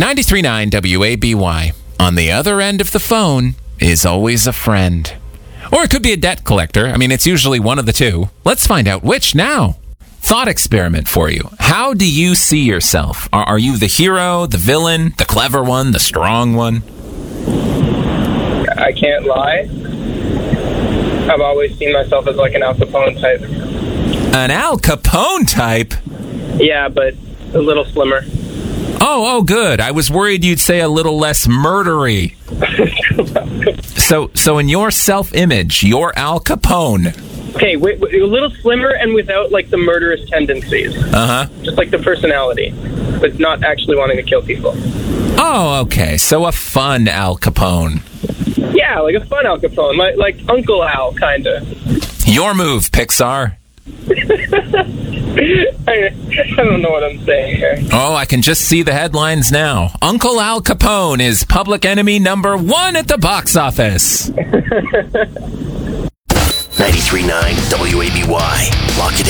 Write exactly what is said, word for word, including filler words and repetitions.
ninety-three point nine W A B Y. On the other end of the phone is always a friend. Or it could be a debt collector. I mean, it's usually one of the two. Let's find out which now. Thought experiment for you. How do you see yourself? Are, are you the hero, the villain, the clever one, the strong one? I can't lie. I've always seen myself as like an Al Capone type. An Al Capone type? Yeah, but a little slimmer. Oh, oh, good. I was worried you'd say a little less murdery. so, so in your self-image, you're Al Capone. Okay, wait, wait, a little slimmer and without like the murderous tendencies. Uh-huh. Just like the personality, but not actually wanting to kill people. Oh, okay. So a fun Al Capone. Yeah, like a fun Al Capone, like, like Uncle Al, kind of. Your move, Pixar. I, I don't know what I'm saying here. Oh, I can just see the headlines now. Uncle Al Capone is public enemy number one at the box office. ninety-three point nine W A B Y. Lock it in.